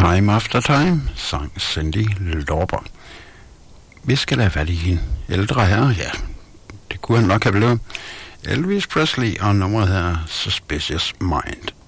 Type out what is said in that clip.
Time After Time, sang Cyndi Lauper. Vi skal da fat i en ældre herre, ja, det kunne han nok have blevet. Elvis Presley og nummeret her Suspicious Mind.